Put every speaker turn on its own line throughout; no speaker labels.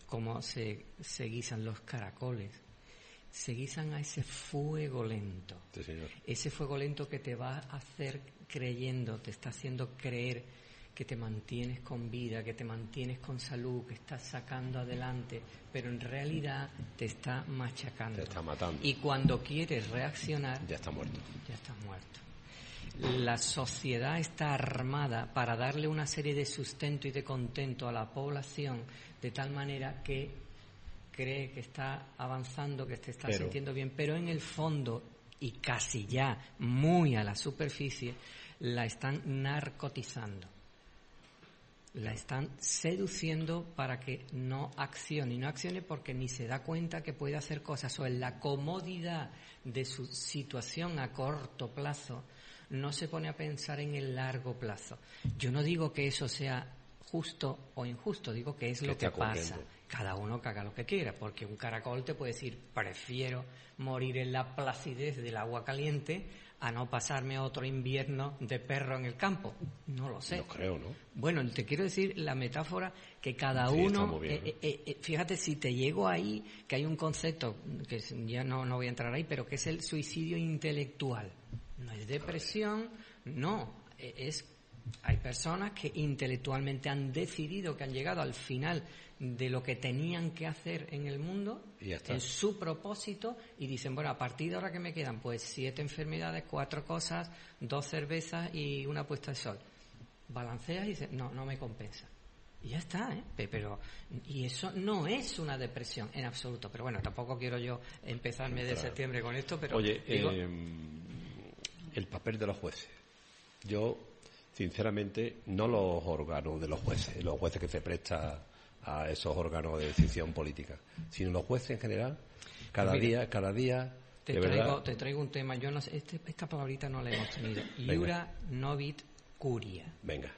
cómo se guisan los caracoles. Se guisan a ese fuego lento.
Sí, señor.
Ese fuego lento que te va a hacer creyendo, te está haciendo creer que te mantienes con vida, que te mantienes con salud, que estás sacando adelante, pero en realidad te está machacando.
Te está matando.
Y cuando quieres reaccionar,
ya está muerto.
Ya estás muerto. La sociedad está armada para darle una serie de sustento y de contento a la población, de tal manera que cree que está avanzando, que te está sintiendo bien, pero en el fondo, y casi ya muy a la superficie, la están narcotizando. La están seduciendo para que no accione. Y no accione porque ni se da cuenta que puede hacer cosas, o en la comodidad de su situación a corto plazo no se pone a pensar en el largo plazo. Yo no digo que eso sea justo o injusto, digo que es lo que pasa. Cada uno que haga lo que quiera, porque un caracol te puede decir: prefiero morir en la placidez del agua caliente a no pasarme otro invierno de perro en el campo. No lo sé.
No creo, ¿no?
Bueno, te quiero decir la metáfora que cada uno... fíjate, si te llego ahí, que hay un concepto, que ya no voy a entrar ahí, pero que es el suicidio intelectual. No es depresión, no, hay personas que intelectualmente han decidido que han llegado al final de lo que tenían que hacer en el mundo, en su propósito, y dicen: bueno, a partir de ahora que me quedan, pues 7 enfermedades, 4 cosas, 2 cervezas y una puesta de sol. Balanceas y dices: no me compensa. Y ya está, y eso no es una depresión en absoluto. Pero bueno, tampoco quiero yo empezarme de septiembre con esto, pero...
Oye, el papel de los jueces. Yo, sinceramente, no los órganos de los jueces que se prestan a esos órganos de decisión política, sino los jueces en general, cada día...
Te traigo un tema, yo no sé, esta palabrita no la hemos tenido. Iura novit curia.
Venga.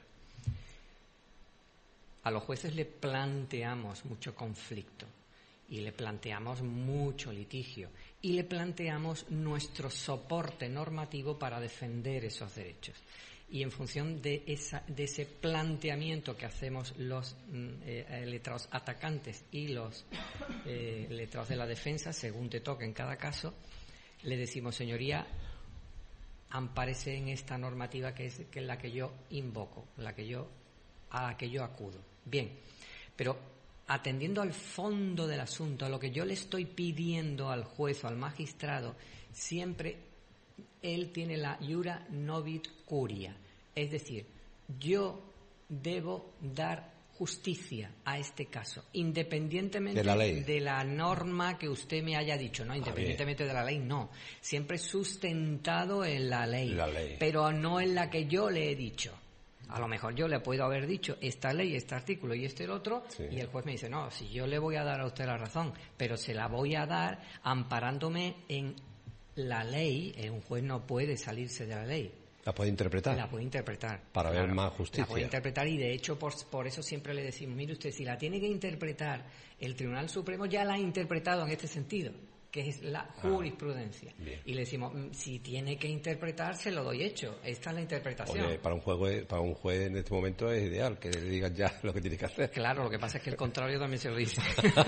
A los jueces le planteamos mucho conflicto y le planteamos mucho litigio y le planteamos nuestro soporte normativo para defender esos derechos. Y en función de ese planteamiento que hacemos los letrados atacantes y los letrados de la defensa, según te toque en cada caso, le decimos: señoría, ampárese en esta normativa que es la que yo invoco, a la que yo acudo. Bien, pero atendiendo al fondo del asunto, a lo que yo le estoy pidiendo al juez o al magistrado, siempre él tiene la iura novit curia, es decir, yo debo dar justicia a este caso, independientemente de la norma que usted me haya dicho, no, independientemente de la ley, no, siempre sustentado en la ley, pero no en la que yo le he dicho. A lo mejor yo le puedo haber dicho esta ley, este artículo y el otro, y el juez me dice: no, si yo le voy a dar a usted la razón, pero se la voy a dar amparándome en la ley. Un juez no puede salirse de la ley.
¿La puede interpretar?
La puede interpretar.
Para ver más justicia.
La puede interpretar, y de hecho por eso siempre le decimos: mire usted, si la tiene que interpretar, el Tribunal Supremo ya la ha interpretado en este sentido, que es la jurisprudencia. Y le decimos: si tiene que interpretar, se lo doy hecho. Esta es la interpretación.
Oye, para un juez en este momento es ideal que le digan ya lo que tiene que hacer.
Claro, lo que pasa es que el contrario también se lo dice.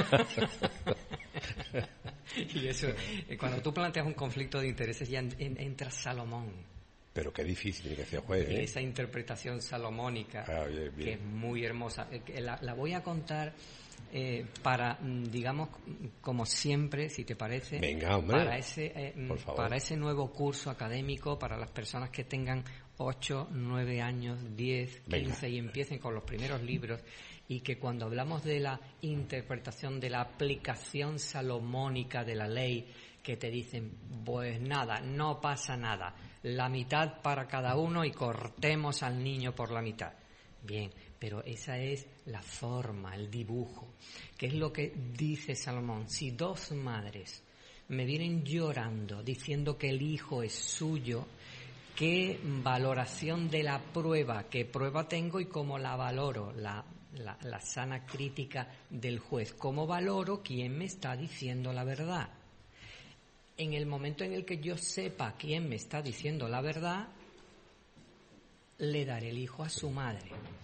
Y eso, cuando tú planteas un conflicto de intereses, ya entra Salomón.
Pero qué difícil tiene que ser juez,
Esa interpretación salomónica, que es muy hermosa. La voy a contar para, digamos, como siempre, si te parece,
venga, hombre,
para ese nuevo curso académico, para las personas que tengan 8, 9 años, 10, 15 venga, y empiecen con los primeros libros, y que cuando hablamos de la interpretación, de la aplicación salomónica de la ley, que te dicen: pues nada, no pasa nada, la mitad para cada uno y cortemos al niño por la mitad. Bien, pero esa es la forma, el dibujo, que es lo que dice Salomón. Si 2 madres me vienen llorando diciendo que el hijo es suyo, ¿qué valoración de la prueba? ¿Qué prueba tengo y cómo la valoro? La sana crítica del juez. ¿Cómo valoro quién me está diciendo la verdad? En el momento en el que yo sepa quién me está diciendo la verdad, le daré el hijo a su madre.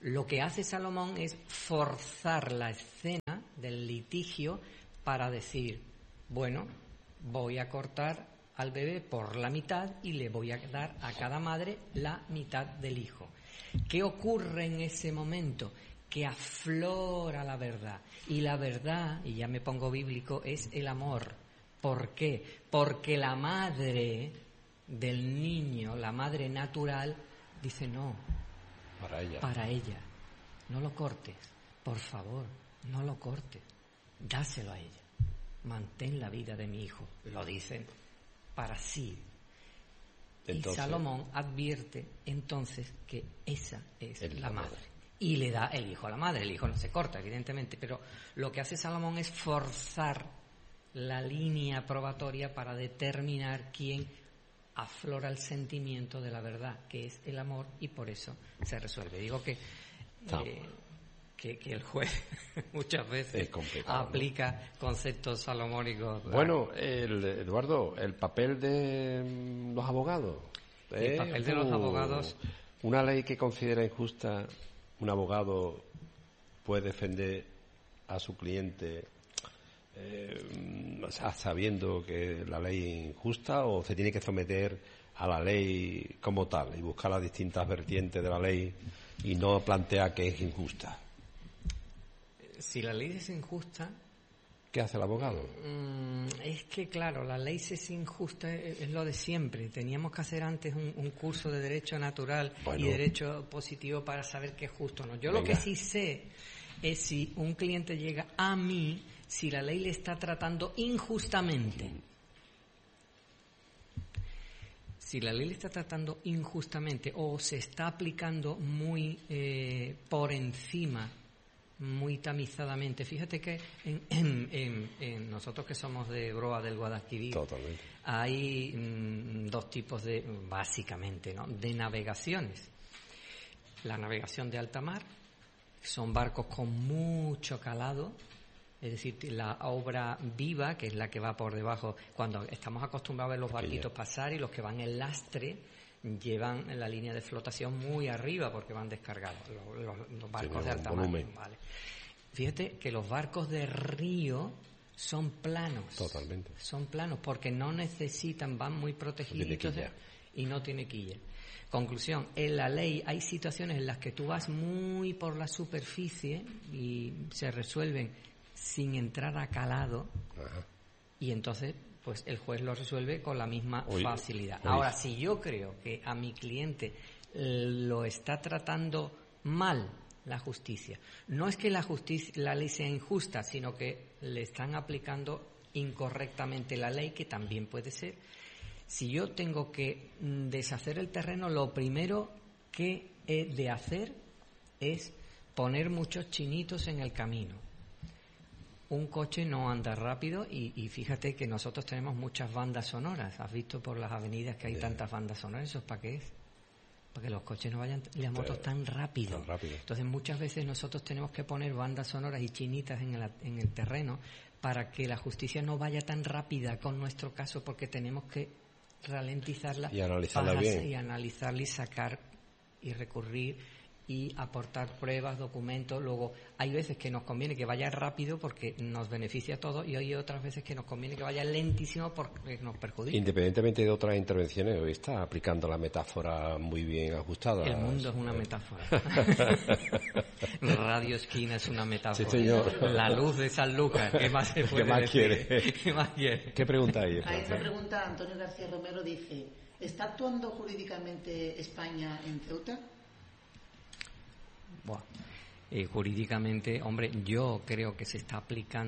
Lo que hace Salomón es forzar la escena del litigio para decir, bueno, voy a cortar al bebé por la mitad y le voy a dar a cada madre la mitad del hijo. ¿Qué ocurre en ese momento? Que aflora la verdad. Y la verdad, y ya me pongo bíblico, es el amor. ¿Por qué? Porque la madre del niño, la madre natural, dice no, para ella. No lo cortes, por favor, no lo cortes. Dáselo a ella. Mantén la vida de mi hijo. Lo dicen para sí. Entonces, y Salomón advierte entonces que esa es la madre. Y le da el hijo a la madre. El hijo no se corta, evidentemente, pero lo que hace Salomón es forzar la línea probatoria para determinar quién aflora el sentimiento de la verdad, que es el amor, y por eso se resuelve. Digo que el juez muchas veces aplica conceptos salomónicos.
Bueno, Eduardo, el papel de los abogados.
El papel de los abogados.
Una ley que considera injusta, un abogado puede defender a su cliente sabiendo que la ley es injusta, o se tiene que someter a la ley como tal y buscar las distintas vertientes de la ley y no plantear que es injusta.
Si la ley es injusta,
¿qué hace el abogado?
Es que, claro, la ley es injusta, es lo de siempre. Teníamos que hacer antes un curso de derecho natural y derecho positivo para saber qué es justo o no. Yo lo que sí sé es si un cliente llega a mí, si la ley le está tratando injustamente. Si la ley le está tratando injustamente o se está aplicando muy por encima, muy tamizadamente. Fíjate que en nosotros que somos de Broa del Guadalquivir, hay dos tipos básicamente, ¿no?, de navegaciones. La navegación de alta mar, son barcos con mucho calado, es decir, la obra viva, que es la que va por debajo, cuando estamos acostumbrados a ver los barquitos pasar, y los que van en lastre llevan la línea de flotación muy arriba porque van descargados, los barcos de alta mar. Vale. Fíjate que los barcos de río son planos.
Totalmente.
Son planos porque no necesitan, van muy protegidos y no tiene quilla. Conclusión, en la ley hay situaciones en las que tú vas muy por la superficie y se resuelven sin entrar a calado. Ajá. Y entonces pues el juez lo resuelve con la misma facilidad. Ahora, si yo creo que a mi cliente lo está tratando mal la justicia, no es que la ley sea injusta, sino que le están aplicando incorrectamente la ley, que también puede ser. Si yo tengo que deshacer el terreno, lo primero que he de hacer es poner muchos chinitos en el camino. Un coche no anda rápido y fíjate que nosotros tenemos muchas bandas sonoras. ¿Has visto por las avenidas que hay tantas bandas sonoras? ¿Eso es para qué es? Para que los coches no vayan y las motos tan rápido. Entonces muchas veces nosotros tenemos que poner bandas sonoras y chinitas en el terreno para que la justicia no vaya tan rápida con nuestro caso, porque tenemos que ralentizarla
y analizarla bien.
Y analizarla y sacar y recurrir y aportar pruebas, documentos. Luego hay veces que nos conviene que vaya rápido porque nos beneficia a todos, y hay otras veces que nos conviene que vaya lentísimo porque nos perjudica.
Independientemente de otras intervenciones, hoy está aplicando la metáfora muy bien ajustada.
El mundo es una metáfora. Radio Esquina es una metáfora.
Sí, señor.
La luz de San Lucas, ¿qué más se puede decir? ¿Qué más quiere?
¿Qué pregunta hay?
A esa pregunta Antonio García Romero dice: ¿está actuando jurídicamente España en Ceuta?
Bueno, jurídicamente, hombre, yo creo que se está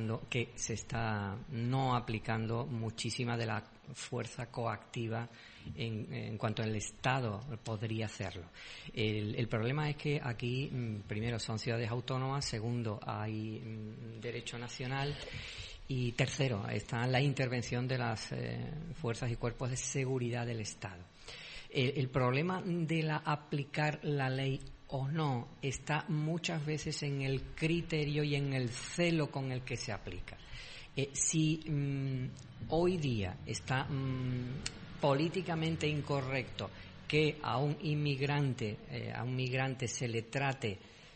no aplicando muchísima de la fuerza coactiva en cuanto el Estado podría hacerlo. El problema es que aquí, primero, son ciudades autónomas, segundo, hay derecho nacional, y tercero, está la intervención de las fuerzas y cuerpos de seguridad del Estado. El problema de aplicar la ley o no está muchas veces en el criterio y en el celo con el que se aplica. Si hoy día está políticamente incorrecto que a un migrante se le trate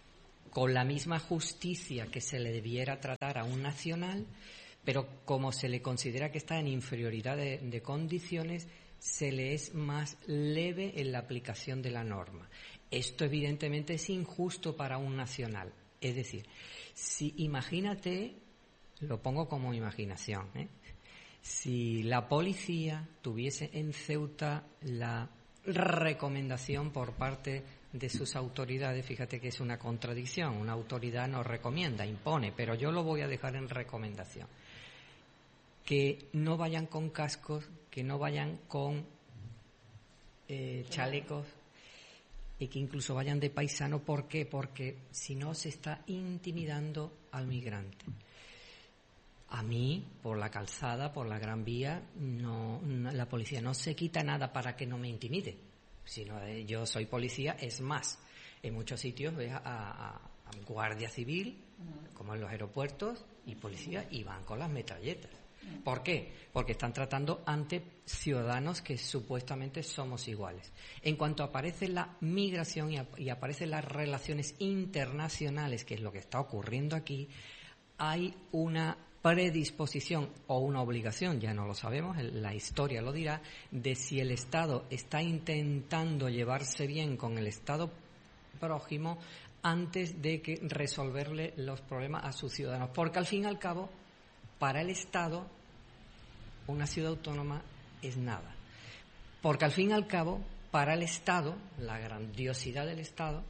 con la misma justicia que se le debiera tratar a un nacional, pero como se le considera que está en inferioridad de condiciones, se le es más leve en la aplicación de la norma. Esto evidentemente es injusto para un nacional. Es decir, si imagínate, lo pongo como imaginación, si la policía tuviese en Ceuta la recomendación por parte de sus autoridades, fíjate que es una contradicción, una autoridad no recomienda, impone, pero yo lo voy a dejar en recomendación, que no vayan con cascos, que no vayan con chalecos y que incluso vayan de paisano. ¿Por qué? Porque si no se está intimidando al migrante. A mí, por la calzada, por la Gran Vía, la policía no se quita nada para que no me intimide. Sino yo soy policía, es más, en muchos sitios ves a guardia civil, como en los aeropuertos, y policía, y van con las metralletas. ¿Por qué? Porque están tratando ante ciudadanos que supuestamente somos iguales. En cuanto aparece la migración y aparecen las relaciones internacionales, que es lo que está ocurriendo aquí, hay una predisposición o una obligación, ya no lo sabemos, la historia lo dirá, de si el Estado está intentando llevarse bien con el Estado prójimo antes de que resolverle los problemas a sus ciudadanos. Porque al fin y al cabo, para el Estado, una ciudad autónoma es nada. Porque al fin y al cabo, para el Estado, la grandiosidad del Estado,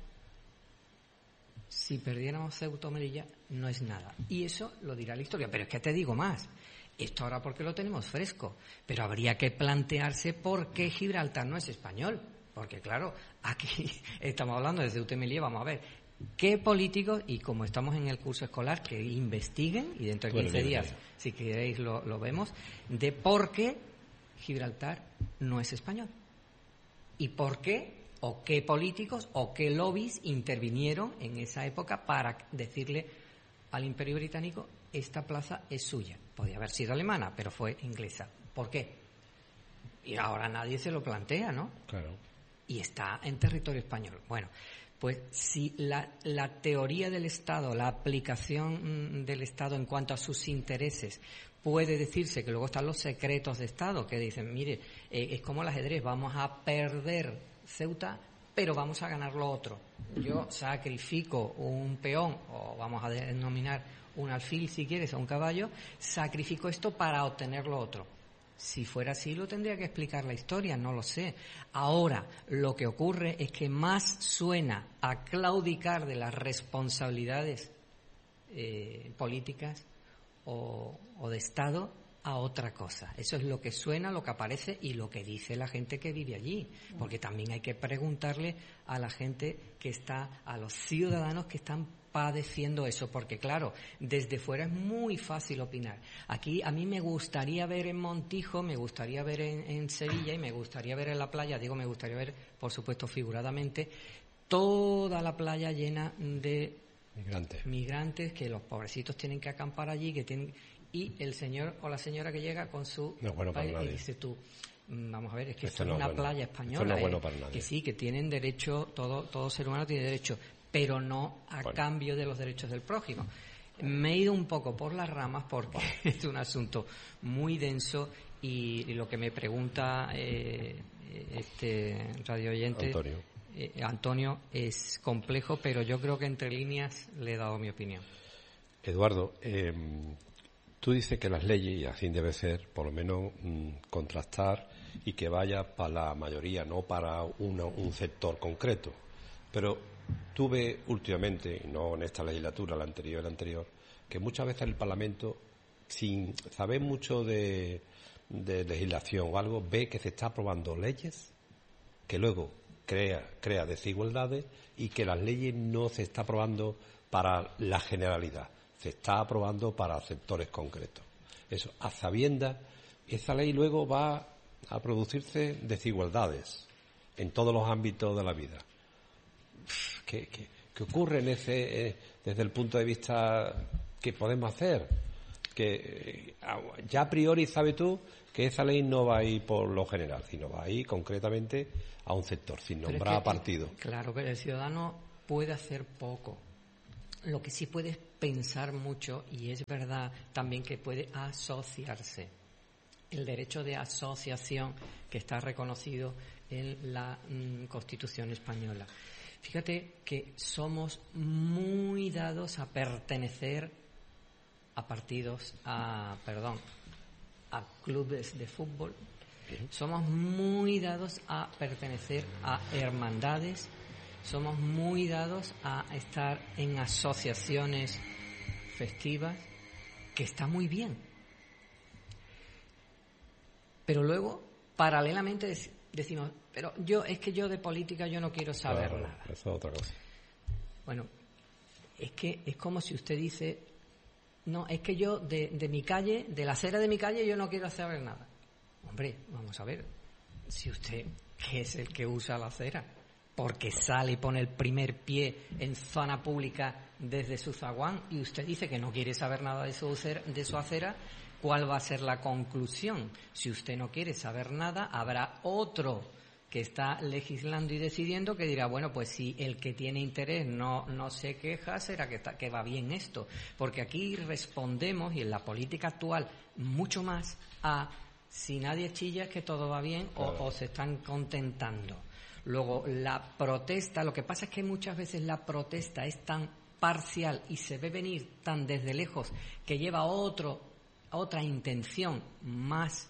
si perdiéramos Ceuta o Melilla, no es nada. Y eso lo dirá la historia. Pero es que te digo más. Esto ahora porque lo tenemos fresco. Pero habría que plantearse por qué Gibraltar no es español. Porque claro, aquí estamos hablando de Ceuta y Melilla, vamos a ver. ¿Qué políticos, y como estamos en el curso escolar, que investiguen, y dentro de 15 días, si queréis lo vemos, de por qué Gibraltar no es español? ¿Y por qué, o qué políticos, o qué lobbies intervinieron en esa época para decirle al Imperio Británico, esta plaza es suya? Podía haber sido alemana, pero fue inglesa. ¿Por qué? Y ahora nadie se lo plantea, ¿no?
Claro.
Y está en territorio español. Bueno, pues si la teoría del Estado, la aplicación del Estado en cuanto a sus intereses, puede decirse que luego están los secretos de Estado, que dicen, mire, es como el ajedrez, vamos a perder Ceuta, pero vamos a ganar lo otro. Yo sacrifico un peón, o vamos a denominar un alfil si quieres, o un caballo, sacrifico esto para obtener lo otro. Si fuera así, lo tendría que explicar la historia, no lo sé. Ahora, lo que ocurre es que más suena a claudicar de las responsabilidades políticas o de Estado a otra cosa. Eso es lo que suena, lo que aparece y lo que dice la gente que vive allí. Porque también hay que preguntarle a la gente que está, a los ciudadanos que están padeciendo eso, porque claro, desde fuera es muy fácil opinar. Aquí a mí me gustaría ver en Montijo, me gustaría ver en Sevilla y me gustaría ver en la playa, me gustaría ver, por supuesto, figuradamente, toda la playa llena de migrantes que los pobrecitos tienen que acampar allí, y el señor o la señora que llega con su país y dice tú, vamos a ver, es que esto es una playa española,
no es bueno para nadie.
Que sí, que tienen derecho, todo ser humano tiene derecho, pero no a cambio de los derechos del prójimo. Me he ido un poco por las ramas porque es un asunto muy denso y lo que me pregunta este radio oyente Antonio es complejo, pero yo creo que entre líneas le he dado mi opinión.
Eduardo, tú dices que las leyes, y así debe ser, por lo menos contrastar y que vaya para la mayoría, no para un sector concreto. Pero tuve últimamente, y no en esta legislatura, la anterior, que muchas veces el Parlamento, sin saber mucho de legislación o algo, ve que se está aprobando leyes que luego crea desigualdades y que las leyes no se está aprobando para la generalidad, se está aprobando para sectores concretos. Eso, a sabiendas, esa ley luego va a producirse desigualdades en todos los ámbitos de la vida. ¿Qué ocurre desde el punto de vista que podemos hacer? Que ya a priori sabes tú que esa ley no va a ir por lo general, sino va a ir concretamente a un sector, sin nombrar a partido.
Claro, pero el ciudadano puede hacer poco. Lo que sí puede pensar mucho, y es verdad también que puede asociarse. El derecho de asociación que está reconocido en la Constitución española. Fíjate que somos muy dados a pertenecer a partidos, a clubes de fútbol. Somos muy dados a pertenecer a hermandades. Somos muy dados a estar en asociaciones festivas, que está muy bien. Pero luego, paralelamente, decimos, pero yo de política yo no quiero saber nada.
Eso es otra cosa.
Bueno, es que es como si usted dice, no, es que yo de mi calle, de la acera de mi calle, yo no quiero saber nada. Hombre, vamos a ver, si usted, que es el que usa la acera, porque sale y pone el primer pie en zona pública desde su zaguán, y usted dice que no quiere saber nada de su acera, ¿cuál va a ser la conclusión? Si usted no quiere saber nada, habrá otro que está legislando y decidiendo que dirá, bueno, pues si el que tiene interés no se queja, será que va bien esto. Porque aquí respondemos, y en la política actual mucho más, a si nadie chilla es que todo va bien, claro, o se están contentando. Luego, la protesta, lo que pasa es que muchas veces la protesta es tan parcial y se ve venir tan desde lejos que lleva otra intención más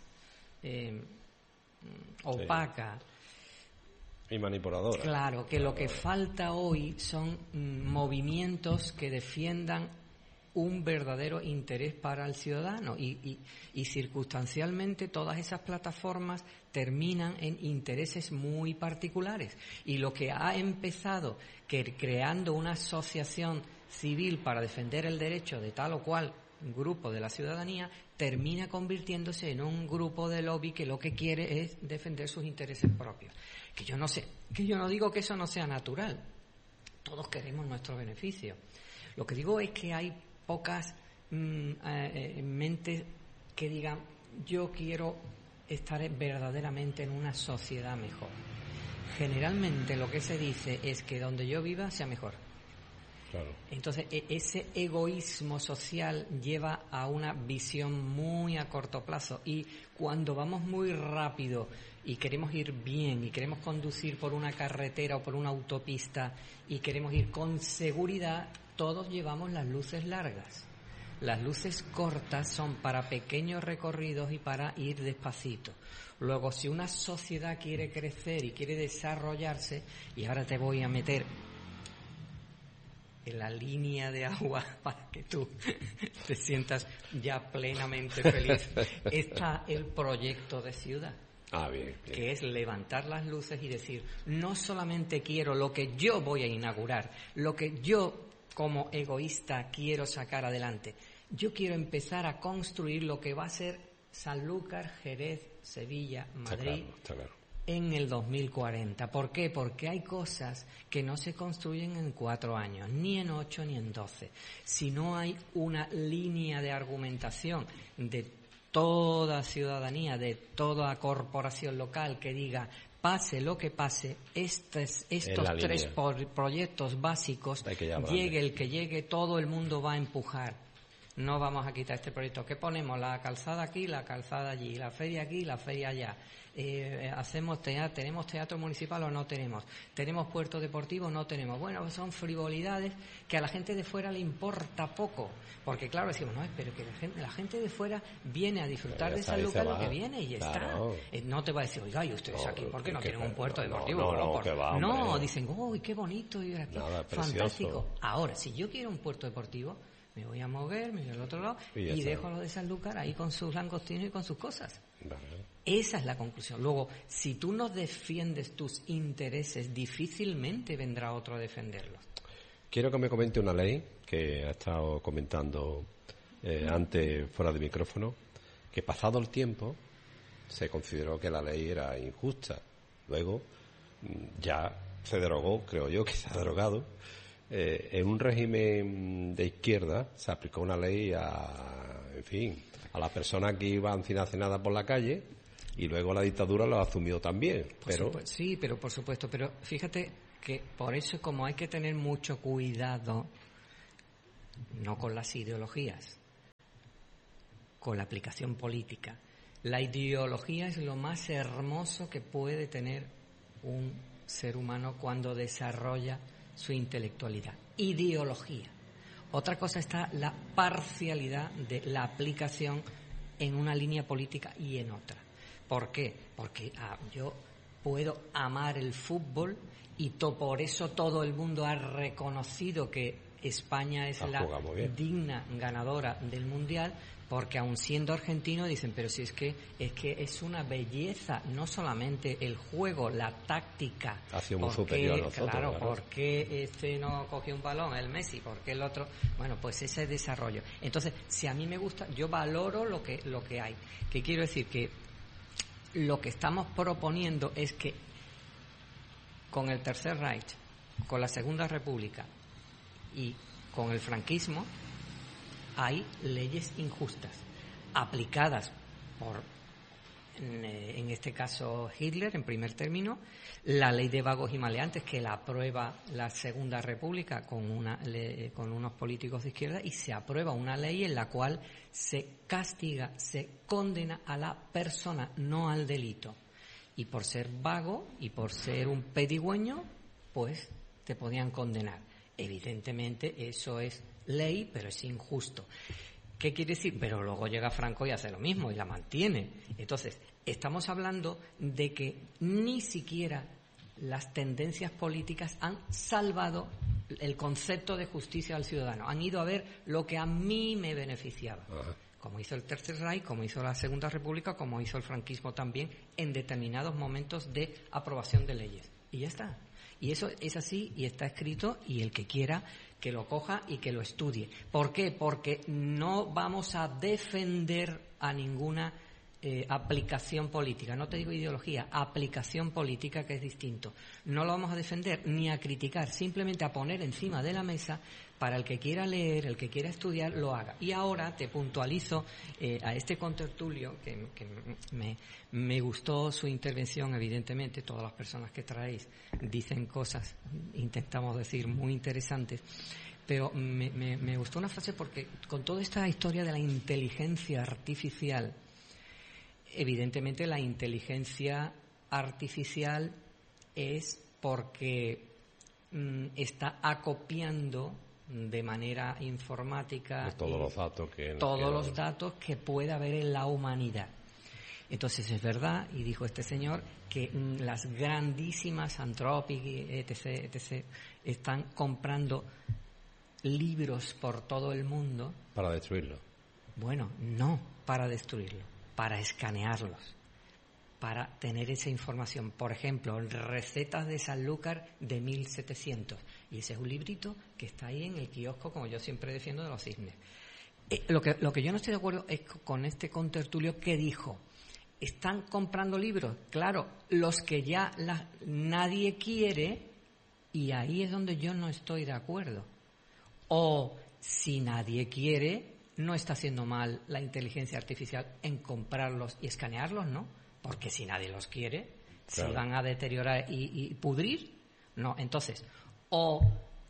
opaca.
Sí. Y manipuladora.
Claro, que lo que falta hoy son movimientos que defiendan un verdadero interés para el ciudadano y circunstancialmente todas esas plataformas terminan en intereses muy particulares, y lo que ha empezado creando una asociación civil para defender el derecho de tal o cual grupo de la ciudadanía termina convirtiéndose en un grupo de lobby que lo que quiere es defender sus intereses propios. Que yo no digo que eso no sea natural, todos queremos nuestro beneficio. Lo que digo es que hay pocas mentes que digan, yo quiero estar verdaderamente en una sociedad mejor. Generalmente lo que se dice es que donde yo viva sea mejor.
Claro.
Entonces, ese egoísmo social lleva a una visión muy a corto plazo, y cuando vamos muy rápido y queremos ir bien y queremos conducir por una carretera o por una autopista y queremos ir con seguridad, todos llevamos las luces largas. Las luces cortas son para pequeños recorridos y para ir despacito. Luego, si una sociedad quiere crecer y quiere desarrollarse, y ahora te voy a meter en la línea de agua para que tú te sientas ya plenamente feliz, está el proyecto de ciudad.
Bien.
Que es levantar las luces y decir, no solamente quiero lo que yo voy a inaugurar, lo que yo como egoísta quiero sacar adelante, yo quiero empezar a construir lo que va a ser Sanlúcar, Jerez, Sevilla, Madrid,
está claro.
En el 2040. ¿Por qué? Porque hay cosas que no se construyen en 4 años, ni en 8 ni en 12. Si no hay una línea de argumentación de toda ciudadanía, de toda corporación local que diga, pase lo que pase, estos 3 proyectos básicos, llegue el que llegue, todo el mundo va a empujar. No vamos a quitar este proyecto. ¿Qué ponemos? La calzada aquí, la calzada allí, la feria aquí, la feria allá. Hacemos teatro, ¿tenemos teatro municipal o no tenemos? ¿Tenemos puerto deportivo o no tenemos? Bueno, pues son frivolidades que a la gente de fuera le importa poco. Porque claro, decimos, no, pero que la gente de fuera viene a disfrutar de Sanlúcar lo que viene y ya
claro.
Está. No te va a decir, oiga, ¿y ustedes aquí por qué no tienen un puerto deportivo?
No,
dicen, uy, qué bonito, y fantástico. Ahora, si yo quiero un puerto deportivo, me voy a mover, me voy al otro lado y dejo a lo de Sanlúcar ahí con sus langostinos y con sus cosas.
Vale.
Esa es la conclusión. Luego, si tú no defiendes tus intereses, difícilmente vendrá otro a defenderlos.
Quiero que me comente una ley que ha estado comentando antes fuera de micrófono, que pasado el tiempo se consideró que la ley era injusta. Luego ya se derogó, creo yo que se ha derogado. En un régimen de izquierda se aplicó una ley a las personas que iban sin hacer nada por la calle, y luego la dictadura lo asumió también.
Sí, pero por supuesto. Pero fíjate que por eso, como hay que tener mucho cuidado no con las ideologías, con la aplicación política. La ideología es lo más hermoso que puede tener un ser humano cuando desarrolla su intelectualidad. Ideología. Otra cosa está la parcialidad de la aplicación en una línea política y en otra. ¿Por qué? Porque yo puedo amar el fútbol y por eso todo el mundo ha reconocido que España es la digna ganadora del Mundial, porque aun siendo argentino dicen, pero si es que es una belleza, no solamente el juego, la táctica.
Ha sido muy superior a nosotros.
Claro, ¿por qué este no cogió un balón, el Messi? ¿Por qué el otro? Bueno, pues ese desarrollo. Entonces, si a mí me gusta, yo valoro lo que hay. ¿Qué quiero decir? Que lo que estamos proponiendo es que con el Tercer Reich, con la Segunda República y con el franquismo hay leyes injustas aplicadas por, en este caso, Hitler en primer término, la ley de vagos y maleantes que la aprueba la Segunda República con unos políticos de izquierda, y se aprueba una ley en la cual se castiga, se condena a la persona, no al delito. Y por ser vago y por ser un pedigüeño, pues te podían condenar. Evidentemente eso es ley, pero es injusto. ¿Qué quiere decir? Pero luego llega Franco y hace lo mismo y la mantiene. Entonces, estamos hablando de que ni siquiera las tendencias políticas han salvado el concepto de justicia al ciudadano. Han ido a ver lo que a mí me beneficiaba. Ajá. Como hizo el Tercer Reich, como hizo la Segunda República, como hizo el franquismo también, en determinados momentos de aprobación de leyes. Y ya está. Y eso es así y está escrito, y el que quiera que lo coja y que lo estudie. ¿Por qué? Porque no vamos a defender a ninguna aplicación política. No te digo ideología, aplicación política, que es distinto. No lo vamos a defender ni a criticar, simplemente a poner encima de la mesa para el que quiera leer, el que quiera estudiar, lo haga. Y ahora te puntualizo a este contertulio, que me gustó su intervención, evidentemente. Todas las personas que traéis dicen cosas, intentamos decir, muy interesantes. Pero me gustó una frase, porque con toda esta historia de la inteligencia artificial, evidentemente la inteligencia artificial es porque está acopiando de manera informática
todos los datos que
pueda haber en la humanidad. Entonces es verdad, y dijo este señor, que las grandísimas Anthropic, etc., están comprando libros por todo el mundo.
Para destruirlo.
Bueno, no para destruirlo, para escanearlos, para tener esa información. Por ejemplo, recetas de Sanlúcar de 1700. Y ese es un librito que está ahí en el kiosco, como yo siempre defiendo, de los cisnes. Lo que yo no estoy de acuerdo es con este contertulio que dijo, están comprando libros, claro, los que ya nadie quiere, y ahí es donde yo no estoy de acuerdo. O si nadie quiere, no está haciendo mal la inteligencia artificial en comprarlos y escanearlos, ¿no? Porque si nadie los quiere, claro, se van a deteriorar y pudrir. No, entonces, o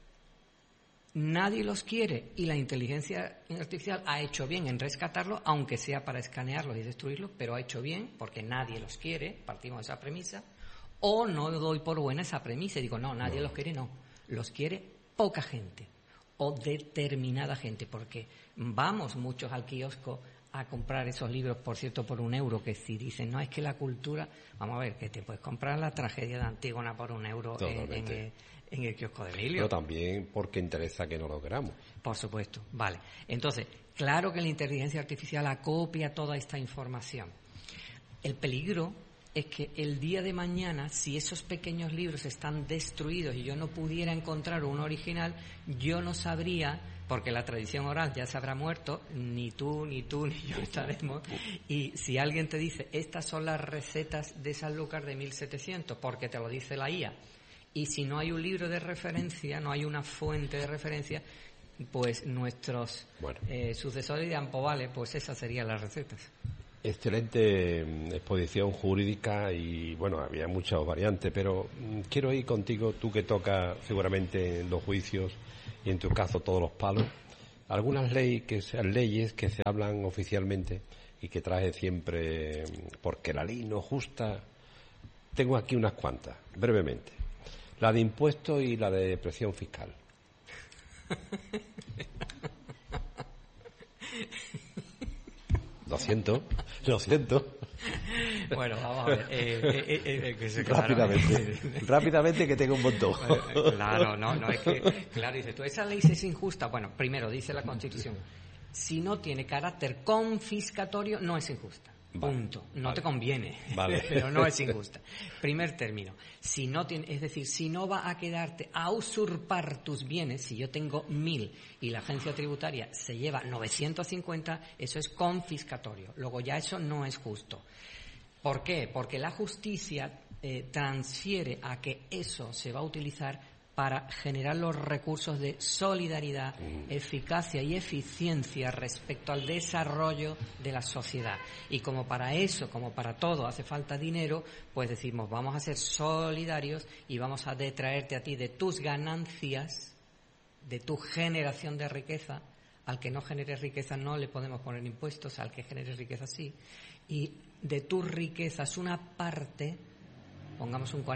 nadie los quiere y la inteligencia artificial ha hecho bien en rescatarlos, aunque sea para escanearlos y destruirlos, pero ha hecho bien porque nadie los quiere, partimos de esa premisa, o no doy por buena esa premisa y digo, no, nadie los quiere, no, los quiere poca gente o determinada gente, porque vamos muchos al kiosco a comprar esos libros, por cierto, por €1, que si dicen, no, es que la cultura, vamos a ver, que te puedes comprar la tragedia de Antígona por €1 en el kiosco de Emilio.
Pero también porque interesa que no lo queramos.
Por supuesto, vale. Entonces, claro que la inteligencia artificial acopia toda esta información. El peligro es que el día de mañana, si esos pequeños libros están destruidos y yo no pudiera encontrar uno original, yo no sabría, porque la tradición oral ya se habrá muerto, ni tú, ni yo estaremos, y si alguien te dice, estas son las recetas de Sanlúcar de 1700, porque te lo dice la IA, y si no hay un libro de referencia, no hay una fuente de referencia, pues nuestros sucesores dirán, pues vale, pues esas serían las recetas.
Excelente exposición jurídica y, bueno, había muchas variantes, pero quiero ir contigo, tú que tocas seguramente en los juicios y en tu caso todos los palos. algunas leyes que se hablan oficialmente y que trae siempre porque la ley no es justa. Tengo aquí unas cuantas, brevemente. La de impuestos y la de presión fiscal. Lo siento.
Bueno, vamos a ver.
Rápidamente, que tengo un montón.
Claro, no, es que, claro, dices tú, esa ley es injusta. Bueno, primero, dice la Constitución, si no tiene carácter confiscatorio, no es injusta.
Vale,
punto. No te conviene,
vale.
Pero no es injusta. Primer término. Si no tiene, es decir, si no va a quedarte a usurpar tus bienes, si yo tengo 1.000 y la agencia tributaria se lleva 950, eso es confiscatorio. Luego ya eso no es justo. ¿Por qué? Porque la justicia transfiere a que eso se va a utilizar para generar los recursos de solidaridad, eficacia y eficiencia respecto al desarrollo de la sociedad. Y como para eso, como para todo, hace falta dinero, pues decimos, vamos a ser solidarios y vamos a detraerte a ti de tus ganancias, de tu generación de riqueza. Al que no genere riqueza no le podemos poner impuestos, al que genere riqueza sí. Y de tus riquezas una parte, pongamos un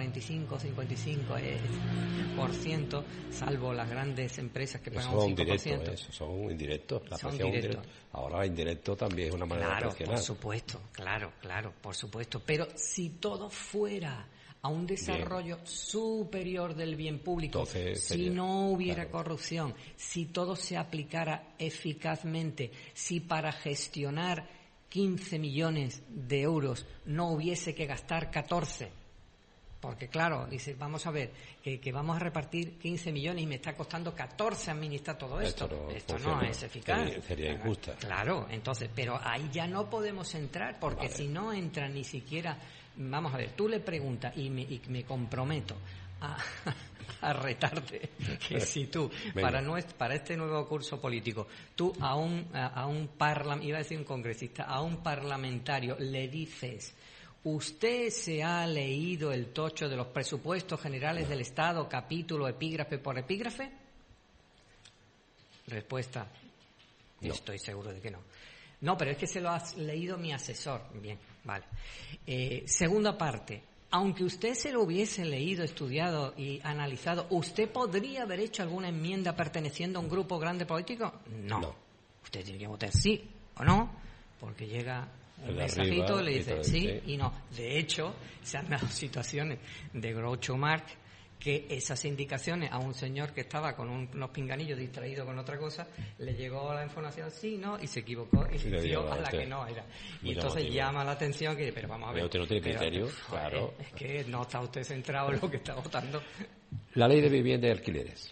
45-55%, salvo las grandes empresas que pagan un 5%.
Eso son indirectos. La
son
presión
directos.
Ahora indirecto también es una manera de presionar.
Por supuesto, claro, por supuesto. Pero si todo fuera a un desarrollo superior del bien público,
entonces,
si no hubiera corrupción, si todo se aplicara eficazmente, si para gestionar 15 millones de euros no hubiese que gastar 14, porque claro, dice, vamos a ver, que vamos a repartir 15 millones y me está costando 14 administrar todo esto. Esto no es eficaz.
Sería injusta.
Claro, entonces, pero ahí ya no podemos entrar, porque si no entra ni siquiera, vamos a ver, tú le preguntas y me comprometo a retarte que si tú para este nuevo curso político tú a un iba a decir un congresista, a un parlamentario le dices: ¿usted se ha leído el tocho de los presupuestos generales del Estado, capítulo, epígrafe por epígrafe? Respuesta: no. Estoy seguro de que no. No, pero es que se lo ha leído mi asesor. Bien, vale. Segunda parte: aunque usted se lo hubiese leído, estudiado y analizado, ¿usted podría haber hecho alguna enmienda perteneciendo a un grupo grande político? No. Usted tiene que votar sí o no, porque llega un mensajito le dice sí y no. De hecho, se han dado situaciones de Groucho Marx que esas indicaciones a un señor que estaba con unos pinganillos distraído con otra cosa, le llegó la información sí, no, y se equivocó y le dio a la que no era. Y entonces llama la atención que, pero vamos a ver.
Usted no tiene criterio, claro.
Es que no está usted centrado en lo que está votando.
La ley de vivienda y alquileres.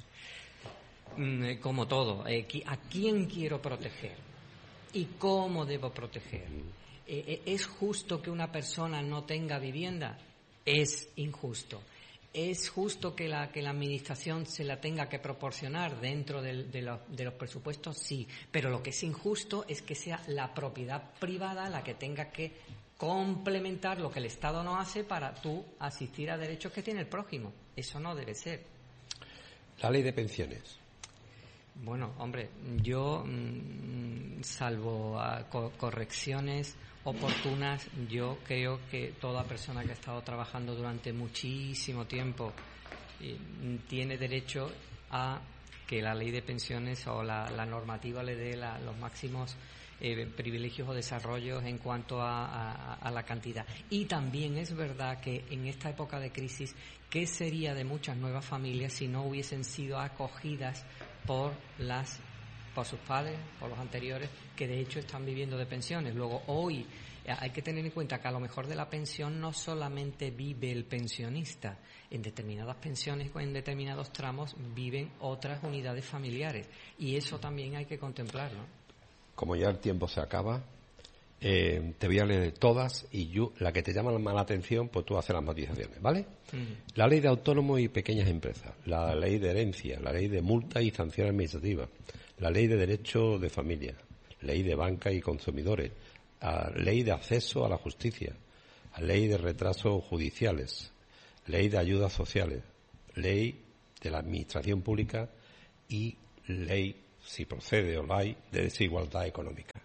Como todo, ¿a quién quiero proteger? ¿Y cómo debo proteger? ¿Es justo que una persona no tenga vivienda? Es injusto. ¿Es justo que la administración se la tenga que proporcionar dentro de los presupuestos? Sí, pero lo que es injusto es que sea la propiedad privada la que tenga que complementar lo que el Estado no hace para tú asistir a derechos que tiene el prójimo. Eso no debe ser.
La ley de pensiones.
Bueno, hombre, yo, salvo correcciones oportunas, yo creo que toda persona que ha estado trabajando durante muchísimo tiempo tiene derecho a que la ley de pensiones o la normativa le dé los máximos privilegios o desarrollos en cuanto a la cantidad. Y también es verdad que en esta época de crisis, ¿qué sería de muchas nuevas familias si no hubiesen sido acogidas por sus padres, por los anteriores, que de hecho están viviendo de pensiones? Luego, hoy hay que tener en cuenta que a lo mejor de la pensión no solamente vive el pensionista. En determinadas pensiones o en determinados tramos viven otras unidades familiares. Y eso también hay que contemplarlo.
Como ya el tiempo se acaba, te voy a leer todas y la que te llama más la atención, pues tú haces las matizaciones, ¿vale? La ley de autónomos y pequeñas empresas, la ley de herencia, la ley de multas y sanciones administrativas, la ley de derecho de familia, ley de banca y consumidores, ley de acceso a la justicia, ley de retrasos judiciales, ley de ayudas sociales, ley de la administración pública y ley si procede o lo hay, de desigualdad económica.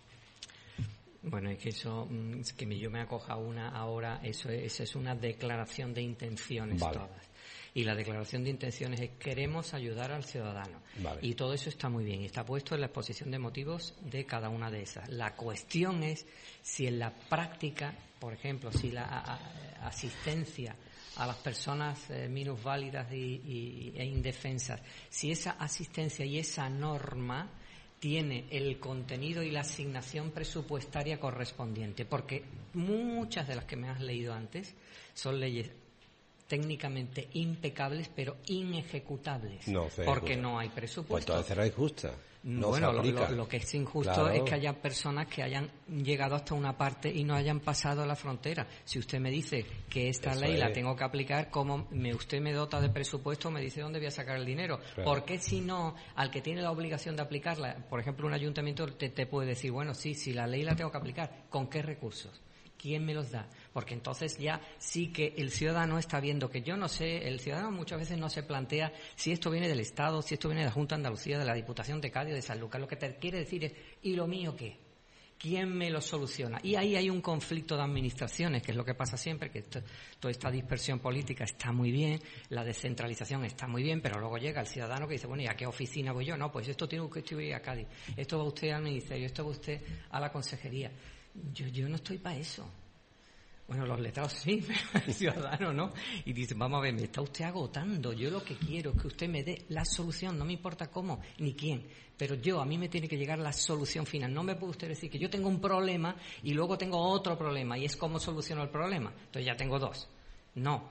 Bueno, es que eso, yo me acoja una ahora, eso es una declaración de intenciones todas. Y la declaración de intenciones es: queremos ayudar al ciudadano.
Vale.
Y todo eso está muy bien, y está puesto en la exposición de motivos de cada una de esas. La cuestión es si en la práctica, por ejemplo, si la asistencia a las personas minusválidas e indefensas, si esa asistencia y esa norma tiene el contenido y la asignación presupuestaria correspondiente, porque muchas de las que me has leído antes son leyes técnicamente impecables pero inejecutables, porque no hay presupuesto.
Pues entonces será injusta. No
bueno,
se aplica.
Lo que es injusto, claro, es que haya personas que hayan llegado hasta una parte y no hayan pasado la frontera. Si usted me dice que esta ley la tengo que aplicar, ¿cómo usted me dota de presupuesto? Me dice dónde voy a sacar el dinero. Claro. ¿Por qué, si no, al que tiene la obligación de aplicarla, por ejemplo, un ayuntamiento te puede decir, bueno, sí, si la ley la tengo que aplicar, ¿con qué recursos? ¿Quién me los da? Porque entonces ya sí que el ciudadano está viendo que yo no sé, el ciudadano muchas veces no se plantea si esto viene del Estado, si esto viene de la Junta de Andalucía, de la Diputación de Cádiz, de Sanlúcar. Lo que te quiere decir es, ¿y lo mío qué? ¿Quién me lo soluciona? Y ahí hay un conflicto de administraciones, que es lo que pasa siempre, que toda esta dispersión política está muy bien, la descentralización está muy bien, pero luego llega el ciudadano que dice, bueno, ¿y a qué oficina voy yo? No, pues esto tiene que ir a Cádiz, esto va usted al ministerio, esto va usted a la consejería. Yo no estoy para eso. Bueno, los letrados sí, pero el ciudadano no. Y dice, vamos a ver, me está usted agotando. Yo lo que quiero es que usted me dé la solución, no me importa cómo ni quién. Pero a mí me tiene que llegar la solución final. No me puede usted decir que yo tengo un problema y luego tengo otro problema y es cómo soluciono el problema. Entonces ya tengo dos. No.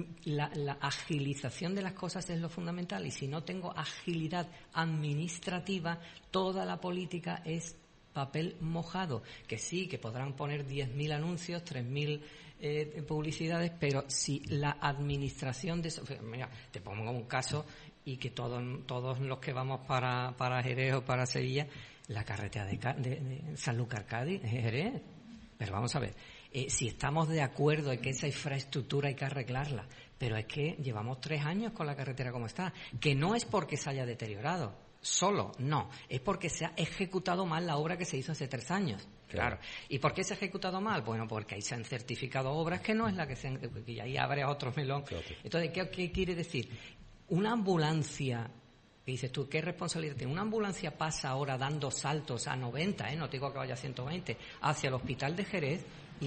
La agilización de las cosas es lo fundamental, y si no tengo agilidad administrativa, toda la política es papel mojado, que sí, que podrán poner 10.000 anuncios, 3.000 publicidades, pero si la administración de eso... Mira, te pongo un caso, y que todos los que vamos para Jerez o para Sevilla, la carretera de Sanlúcar Cádiz, Jerez, pero vamos a ver, si estamos de acuerdo en que esa infraestructura hay que arreglarla, pero es que llevamos 3 años con la carretera como está, que no es porque se haya deteriorado, solo, no, es porque se ha ejecutado mal la obra que se hizo hace 3 años. Claro. ¿Y por qué se ha ejecutado mal? Bueno, porque ahí se han certificado obras que no es la que se han... Y ahí abre otro melón. Claro. Entonces, ¿qué quiere decir? Una ambulancia, que dices tú, ¿qué responsabilidad tiene? Una ambulancia pasa ahora dando saltos a 90, no te digo que vaya a 120, hacia el hospital de Jerez, y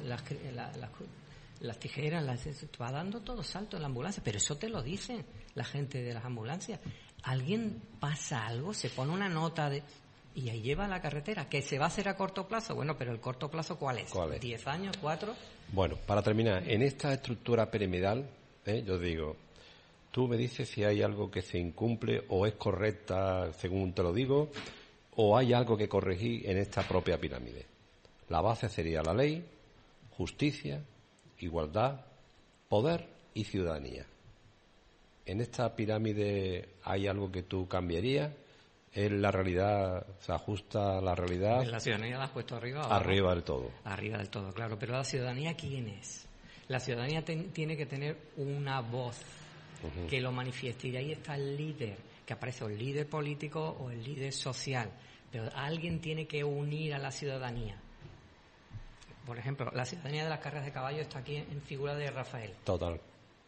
las tijeras, va dando todo salto en la ambulancia, pero eso te lo dicen la gente de las ambulancias. Alguien pasa algo, se pone una nota y ahí lleva la carretera, que se va a hacer a corto plazo. Bueno, pero el corto plazo, ¿cuál es? ¿10 años? ¿4?
Bueno, para terminar, en esta estructura piramidal, yo digo, tú me dices si hay algo que se incumple o es correcta según te lo digo, o hay algo que corregir en esta propia pirámide. La base sería la ley, justicia, igualdad, poder y ciudadanía. ¿En esta pirámide hay algo que tú cambiarías? ¿Es la realidad, se ajusta a la realidad?
La ciudadanía la has puesto arriba.
Arriba del todo.
Arriba del todo, claro. Pero la ciudadanía, ¿quién es? La ciudadanía tiene que tener una voz que lo manifieste. Y ahí está el líder, que aparece o el líder político o el líder social. Pero alguien tiene que unir a la ciudadanía. Por ejemplo, la ciudadanía de las carreras de caballo está aquí en figura de Rafael.
Total.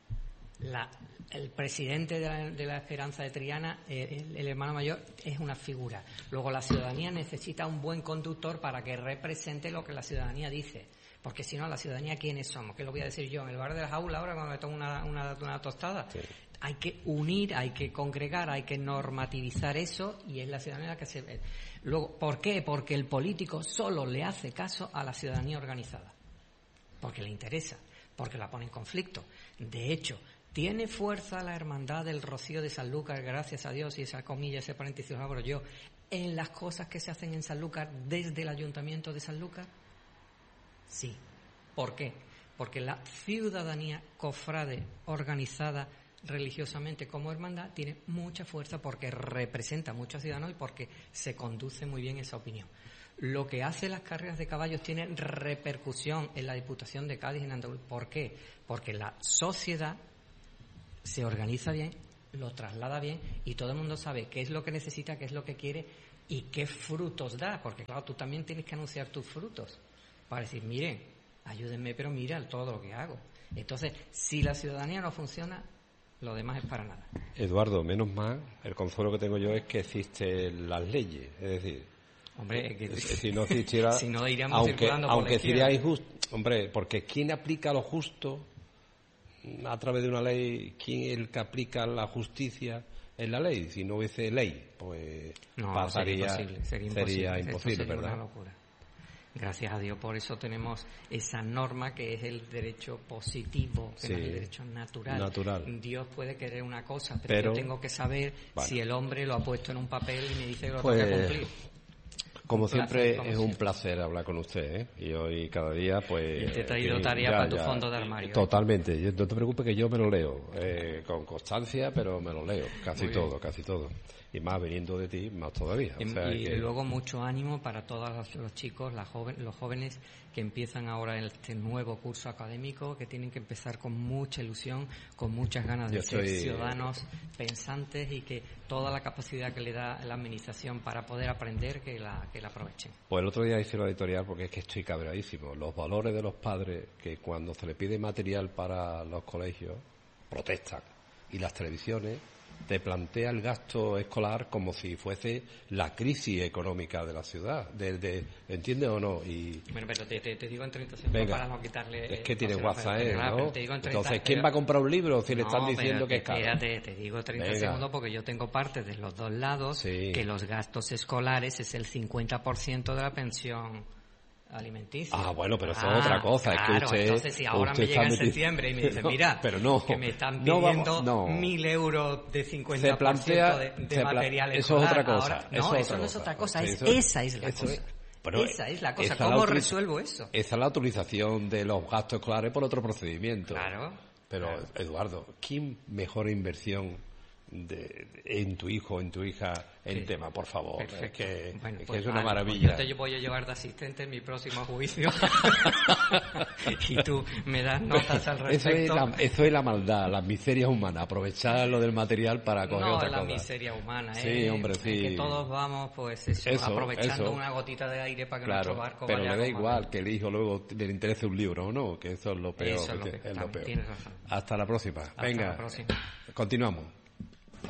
El presidente de la Esperanza de Triana, el hermano mayor, es una figura. Luego la ciudadanía necesita un buen conductor para que represente lo que la ciudadanía dice. Porque si no, la ciudadanía, ¿quiénes somos? ¿Qué lo voy a decir yo en el bar de la jaula ahora cuando me tomo una tostada? Sí. Hay que unir, hay que congregar, hay que normativizar eso, y es la ciudadanía la que se ve. Luego, ¿por qué? Porque el político solo le hace caso a la ciudadanía organizada. Porque le interesa, porque la pone en conflicto. De hecho, ¿tiene fuerza la hermandad del Rocío de Sanlúcar, gracias a Dios, y esa comilla, ese paréntesis lo abro yo, en las cosas que se hacen en Sanlúcar desde el Ayuntamiento de Sanlúcar? Sí. ¿Por qué? Porque la ciudadanía cofrade organizada religiosamente como hermandad tiene mucha fuerza, porque representa a muchos ciudadanos y porque se conduce muy bien esa opinión. Lo que hace las carreras de caballos tiene repercusión en la Diputación de Cádiz y en Andalucía. ¿Por qué? Porque la sociedad se organiza bien lo traslada bien y todo el mundo sabe qué es lo que necesita, qué es lo que quiere y qué frutos da, porque claro, tú también tienes que anunciar tus frutos para decir, miren, ayúdenme, pero mira todo lo que hago. Entonces, si la ciudadanía no funciona, lo demás es para nada.
Eduardo, menos mal, el consuelo que tengo yo es que existen las leyes, es decir,
hombre, que
si no existiera,
si no iríamos circulando por la izquierda.
sería injusto, hombre, porque ¿quién aplica lo justo a través de una ley? ¿Quién es el que aplica la justicia en la ley? Si no hubiese ley, pues
no,
pasaría,
sería
imposible, ¿verdad?
Una locura. Gracias a Dios, por eso tenemos esa norma que es el derecho positivo, que no es el derecho natural. Dios puede querer una cosa, pero yo tengo que saber si el hombre lo ha puesto en un papel y me dice que lo tengo que cumplir.
Como siempre, es un placer hablar con usted, ¿eh? Y hoy, cada día, pues...
Y te he traído tarea para tu fondo de armario.
Totalmente. No te preocupes que yo me lo leo, con constancia, pero me lo leo, casi todo. Y más viniendo de ti, más todavía. O sea,
y luego mucho ánimo para todos los chicos, los jóvenes que empiezan ahora en este nuevo curso académico, que tienen que empezar con mucha ilusión, con muchas ganas de ser ciudadanos pensantes y que toda la capacidad que le da la administración para poder aprender, que la aprovechen.
Pues el otro día hice una editorial porque es que estoy cabreadísimo. Los valores de los padres, que cuando se le pide material para los colegios, protestan. Y las televisiones te plantea el gasto escolar como si fuese la crisis económica de la ciudad. ¿Entiendes o no?
Bueno, pero te digo en 30 segundos para no quitarle...
Es que tiene WhatsApp, ¿no?
Te digo en 30,
entonces, ¿quién va a comprar un libro si le están diciendo que es caro?
Espérate, te digo 30 segundos porque yo tengo partes de los dos lados, que los gastos escolares es el 50% de la pensión alimenticia.
Ah, bueno, pero eso es otra cosa.
Claro,
es que usted,
entonces si ahora me llega en septiembre y me dice, mira, que me están pidiendo 1.000 euros de 50% de material escolar.
Eso es otra cosa.
Ahora, eso no es otra cosa, esa es la cosa. Esa es la cosa. ¿Cómo resuelvo eso?
Esa es la autorización de los gastos escolares por otro procedimiento.
Claro.
Pero, claro. Eduardo, ¿quién mejor inversión en tu hijo, en tu hija, el tema, por favor? Es que es una maravilla.
Pues yo te voy a llevar de asistente en mi próximo juicio y tú me das notas al respecto.
Eso es la maldad, las miserias humanas, aprovechar lo del material para coger otra cosa.
No, la miseria humana,
sí, hombre, sí.
Que todos vamos, pues aprovechando una gotita de aire para que nuestro barco vaya.
Pero me da igual que el hijo luego le interese un libro o no, que eso es lo peor.
Eso es lo peor.
Tienes
razón.
Hasta la próxima. Venga,
hasta la próxima.
Continuamos.